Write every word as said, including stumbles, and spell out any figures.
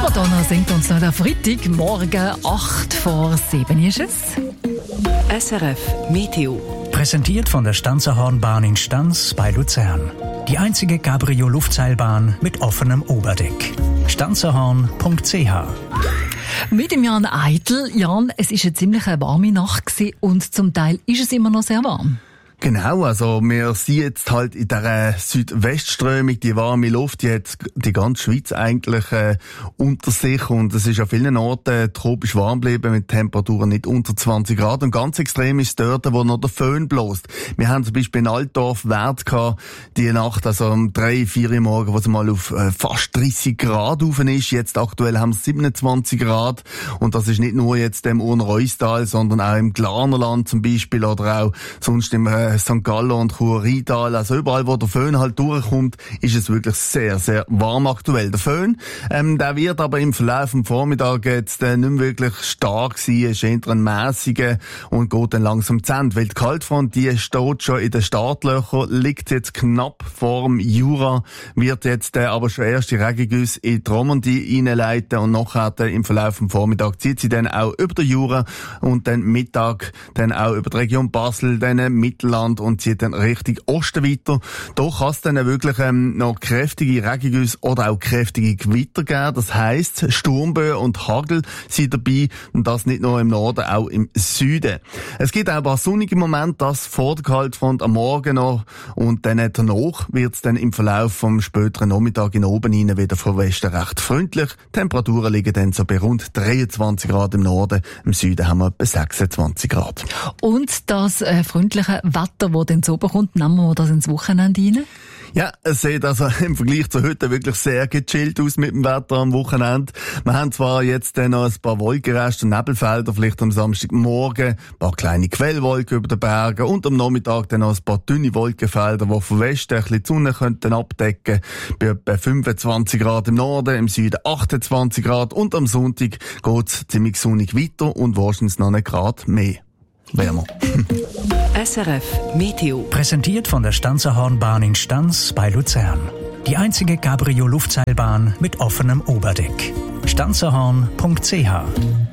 Madonna singt uns noch der Freitag, morgen acht vor sieben ist es. S R F Meteo. Präsentiert von der Stanzerhornbahn in Stanz bei Luzern. Die einzige Cabrio-Luftseilbahn mit offenem Oberdeck. stanzerhorn punkt c h. Mit dem Jan Eitel. Jan, es war eine ziemlich warme Nacht gewesen und zum Teil ist es immer noch sehr warm. Genau, also wir sind jetzt halt in dieser Südwestströmung, die warme Luft, die hat die ganze Schweiz eigentlich äh, unter sich und es ist an vielen Orten tropisch warm geblieben mit Temperaturen nicht unter zwanzig Grad und ganz extrem ist es dort, wo noch der Föhn bläst. Wir haben zum Beispiel in Altdorf Wert gehabt, die Nacht, also um drei, vier Uhr morgen, wo es mal auf äh, fast dreißig Grad rauf ist. Jetzt aktuell haben wir siebenundzwanzig Grad und das ist nicht nur jetzt im Urnreustal, sondern auch im Glarnerland zum Beispiel oder auch sonst im äh, Sankt Gallen und Chur-Rheintal, also überall, wo der Föhn halt durchkommt, ist es wirklich sehr, sehr warm aktuell. Der Föhn, ähm, der wird aber im Verlauf des Vormittags jetzt äh, nicht mehr wirklich stark sein, ist eher ein mässiger und geht dann langsam zu Ende, weil die Kaltfront, die steht schon in den Startlöchern, liegt jetzt knapp vor dem Jura, wird jetzt äh, aber schon erste Regengüsse in die Romandie reinleiten und nachher äh, im Verlauf des Vormittags zieht sie dann auch über den Jura und dann Mittag dann auch über die Region Basel, dann äh, Mittelland und zieht dann Richtung Osten weiter. Da kann es dann wirklich ähm, noch kräftige Regengüsse oder auch kräftige Gewitter geben. Das heisst, Sturmböen und Hagel sind dabei und das nicht nur im Norden, auch im Süden. Es gibt auch ein paar sonnige Momente, das vor der Kaltfront am Morgen noch und dann danach wird es dann im Verlauf vom späteren Nachmittag in oben hinein wieder von Westen recht freundlich. Die Temperaturen liegen dann so bei rund dreiundzwanzig Grad im Norden. Im Süden haben wir etwa sechsundzwanzig Grad. Und das äh, freundliche Wetter, wo dann so bekommt, nehmen wir das ins Wochenende rein? Ja, es sieht also im Vergleich zu heute wirklich sehr gechillt aus mit dem Wetter am Wochenende. Wir haben zwar jetzt noch ein paar Wolkenreste und Nebelfelder, vielleicht am Samstagmorgen, ein paar kleine Quellwolken über den Bergen und am Nachmittag dann noch ein paar dünne Wolkenfelder, die von Westen ein bisschen die Sonne könnten abdecken. Bei etwa fünfundzwanzig Grad im Norden, im Süden achtundzwanzig Grad und am Sonntag geht's ziemlich sonnig weiter und wahrscheinlich noch einen Grad mehr. Wärmer. S R F Meteo. Präsentiert von der Stanzerhornbahn in Stanz bei Luzern. Die einzige Cabrio-Luftseilbahn mit offenem Oberdeck. stanzerhorn punkt c h.